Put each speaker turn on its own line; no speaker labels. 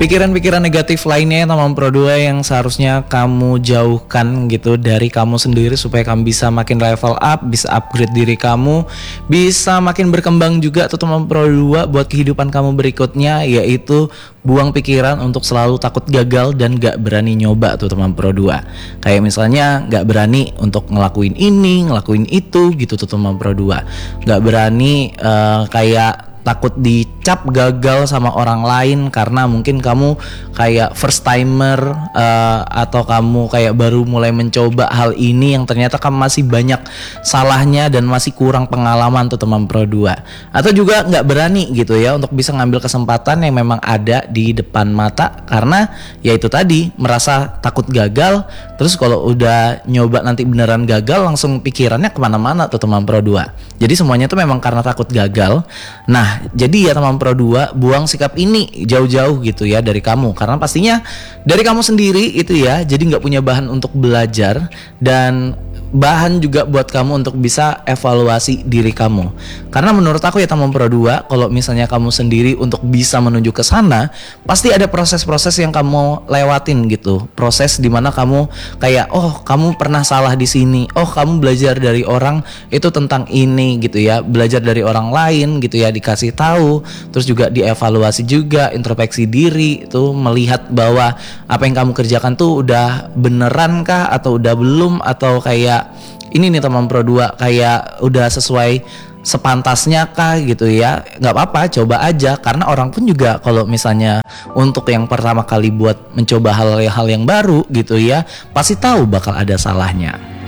pikiran-pikiran negatif lainnya teman Pro 2 yang seharusnya kamu jauhkan gitu dari kamu sendiri, supaya kamu bisa makin level up, bisa upgrade diri kamu, bisa makin berkembang juga tuh teman Pro 2 buat kehidupan kamu berikutnya, yaitu buang pikiran untuk selalu takut gagal dan gak berani nyoba tuh teman Pro 2. Kayak misalnya gak berani untuk ngelakuin ini, ngelakuin itu gitu tuh teman Pro 2. Gak berani kayak takut dicap gagal sama orang lain karena mungkin kamu kayak first timer, atau kamu kayak baru mulai mencoba hal ini yang ternyata kamu masih banyak salahnya dan masih kurang pengalaman tuh teman Pro 2. Atau juga nggak berani gitu ya untuk bisa ngambil kesempatan yang memang ada di depan mata karena ya itu tadi, merasa takut gagal. Terus kalau udah nyoba nanti beneran gagal, langsung pikirannya kemana-mana tuh teman Pro 2. Jadi semuanya tuh memang karena takut gagal. Nah, jadi ya teman Pro 2, buang sikap ini jauh-jauh gitu ya dari kamu, karena pastinya dari kamu sendiri itu ya, jadi nggak punya bahan untuk belajar dan bahan juga buat kamu untuk bisa evaluasi diri kamu. Karena menurut aku ya teman Pro 2, kalau misalnya kamu sendiri untuk bisa menuju ke sana, pasti ada proses-proses yang kamu lewatin gitu. Proses dimana kamu kayak, oh kamu pernah salah di sini, oh kamu belajar dari orang itu tentang ini gitu ya, belajar dari orang lain gitu ya, dikasih tahu, terus juga dievaluasi juga, introspeksi diri itu, melihat bahwa apa yang kamu kerjakan tuh udah beneran kah atau udah belum, atau kayak ini nih teman Pro 2 kayak udah sesuai sepantasnya kah gitu ya. Nggak apa-apa, coba aja, karena orang pun juga kalau misalnya untuk yang pertama kali buat mencoba hal-hal yang baru gitu ya, pasti tahu bakal ada salahnya.